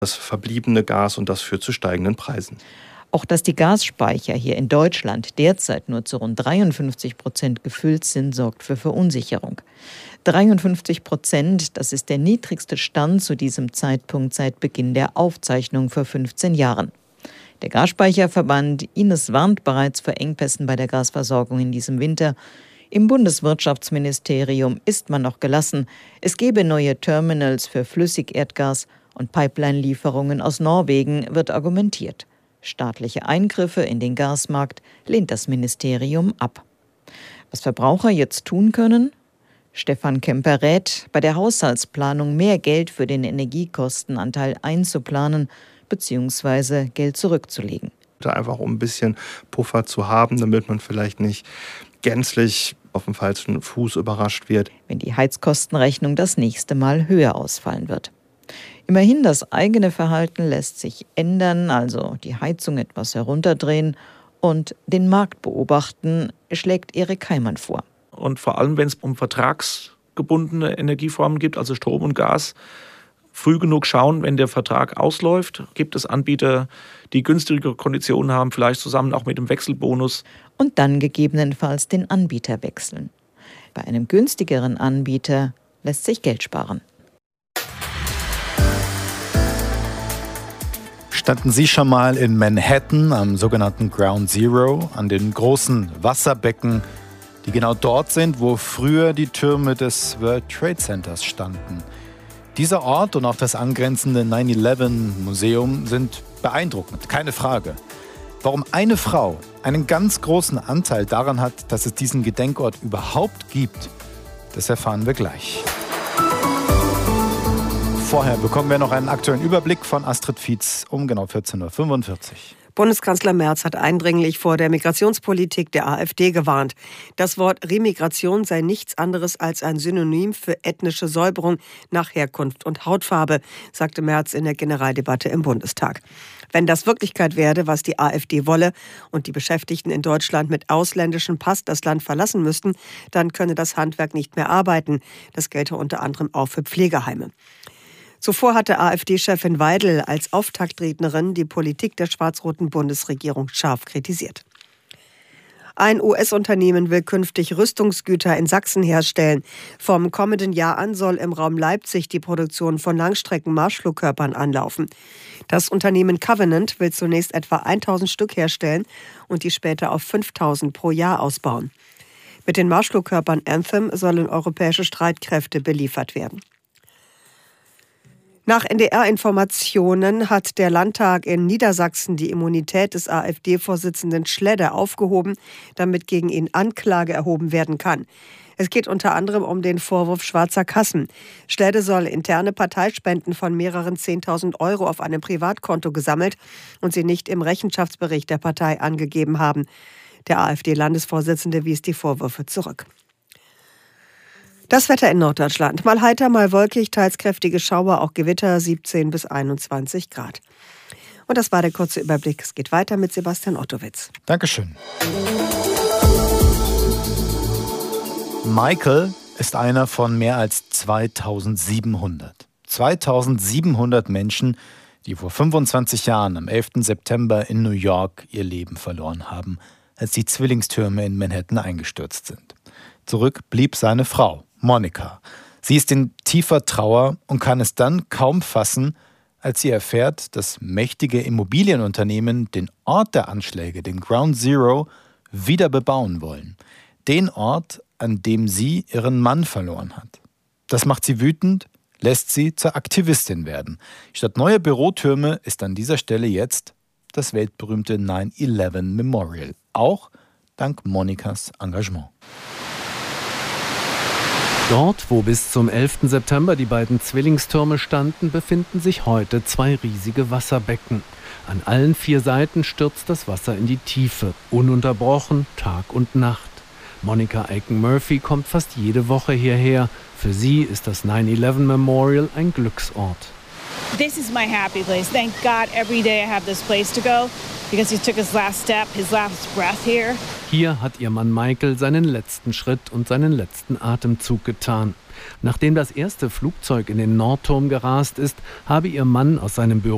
das verbliebene Gas, und das führt zu steigenden Preisen. Auch dass die Gasspeicher hier in Deutschland derzeit nur zu rund 53% gefüllt sind, sorgt für Verunsicherung. 53%, das ist der niedrigste Stand zu diesem Zeitpunkt seit Beginn der Aufzeichnung vor 15 Jahren. Der Gasspeicherverband Ines warnt bereits vor Engpässen bei der Gasversorgung in diesem Winter. Im Bundeswirtschaftsministerium ist man noch gelassen. Es gebe neue Terminals für Flüssigerdgas und Pipeline-Lieferungen aus Norwegen, wird argumentiert. Staatliche Eingriffe in den Gasmarkt lehnt das Ministerium ab. Was Verbraucher jetzt tun können? Stefan Kemper rät, bei der Haushaltsplanung mehr Geld für den Energiekostenanteil einzuplanen bzw. Geld zurückzulegen. Einfach um ein bisschen Puffer zu haben, damit man vielleicht nicht gänzlich auf dem falschen Fuß überrascht wird, wenn die Heizkostenrechnung das nächste Mal höher ausfallen wird. Immerhin, das eigene Verhalten lässt sich ändern, also die Heizung etwas herunterdrehen und den Markt beobachten, schlägt Erik Heimann vor. Und vor allem, wenn es um vertragsgebundene Energieformen geht, also Strom und Gas, früh genug schauen, wenn der Vertrag ausläuft. Gibt es Anbieter, die günstigere Konditionen haben, vielleicht zusammen auch mit dem Wechselbonus. Und dann gegebenenfalls den Anbieter wechseln. Bei einem günstigeren Anbieter lässt sich Geld sparen. Standen Sie schon mal in Manhattan am sogenannten Ground Zero, an den großen Wasserbecken, die genau dort sind, wo früher die Türme des World Trade Centers standen? Dieser Ort und auch das angrenzende 9/11-Museum sind beeindruckend, keine Frage. Warum eine Frau einen ganz großen Anteil daran hat, dass es diesen Gedenkort überhaupt gibt, das erfahren wir gleich. Vorher bekommen wir noch einen aktuellen Überblick von Astrid Fietz um genau 14.45 Uhr. Bundeskanzler Merz hat eindringlich vor der Migrationspolitik der AfD gewarnt. Das Wort Remigration sei nichts anderes als ein Synonym für ethnische Säuberung nach Herkunft und Hautfarbe, sagte Merz in der Generaldebatte im Bundestag. Wenn das Wirklichkeit werde, was die AfD wolle und die Beschäftigten in Deutschland mit ausländischem Pass das Land verlassen müssten, dann könne das Handwerk nicht mehr arbeiten. Das gelte unter anderem auch für Pflegeheime. Zuvor hatte AfD-Chefin Weidel als Auftaktrednerin die Politik der schwarz-roten Bundesregierung scharf kritisiert. Ein US-Unternehmen will künftig Rüstungsgüter in Sachsen herstellen. Vom kommenden Jahr an soll im Raum Leipzig die Produktion von Langstrecken-Marschflugkörpern anlaufen. Das Unternehmen Covenant will zunächst etwa 1000 Stück herstellen und die später auf 5000 pro Jahr ausbauen. Mit den Marschflugkörpern Anthem sollen europäische Streitkräfte beliefert werden. Nach NDR-Informationen hat der Landtag in Niedersachsen die Immunität des AfD-Vorsitzenden Schledder aufgehoben, damit gegen ihn Anklage erhoben werden kann. Es geht unter anderem um den Vorwurf schwarzer Kassen. Schledder soll interne Parteispenden von mehreren 10.000 Euro auf einem Privatkonto gesammelt und sie nicht im Rechenschaftsbericht der Partei angegeben haben. Der AfD-Landesvorsitzende wies die Vorwürfe zurück. Das Wetter in Norddeutschland. Mal heiter, mal wolkig, teils kräftige Schauer, auch Gewitter, 17 bis 21 Grad. Und das war der kurze Überblick. Es geht weiter mit Sebastian Ottowitz. Dankeschön. Michael ist einer von mehr als 2700. 2700 Menschen, die vor 25 Jahren am 11. September in New York ihr Leben verloren haben, als die Zwillingstürme in Manhattan eingestürzt sind. Zurück blieb seine Frau, Monika. Sie ist in tiefer Trauer und kann es dann kaum fassen, als sie erfährt, dass mächtige Immobilienunternehmen den Ort der Anschläge, den Ground Zero, wieder bebauen wollen. Den Ort, an dem sie ihren Mann verloren hat. Das macht sie wütend, lässt sie zur Aktivistin werden. Statt neuer Bürotürme ist an dieser Stelle jetzt das weltberühmte 9/11 Memorial. Auch dank Monikas Engagement. Dort, wo bis zum 11. September die beiden Zwillingstürme standen, befinden sich heute 2 riesige Wasserbecken. An allen 4 Seiten stürzt das Wasser in die Tiefe, ununterbrochen, Tag und Nacht. Monika Aiken-Murphy kommt fast jede Woche hierher. Für sie ist das 9/11 Memorial ein Glücksort. This is my happy place. Thank God every day I have this place to go because he took his last step, his last breath here. Hier hat ihr Mann Michael seinen letzten Schritt und seinen letzten Atemzug getan. Nachdem das erste Flugzeug in den Nordturm gerast ist, habe ihr Mann aus seinem Büro